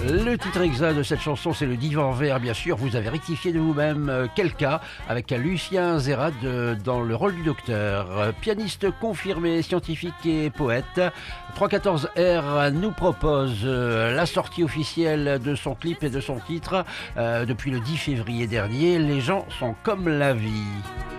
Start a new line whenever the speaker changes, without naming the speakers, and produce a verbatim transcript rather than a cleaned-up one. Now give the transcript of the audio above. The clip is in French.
Le titre exact de cette chanson, c'est le Divan Vert, bien sûr. Vous avez rectifié de vous-même. Euh, Quel cas avec Lucien Zerad euh, dans le rôle du docteur. Euh, Pianiste confirmé, scientifique et poète. trois cent quatorze R nous propose euh, la sortie officielle de son clip et de son titre euh, depuis le dix février dernier. Les gens sont comme la vie.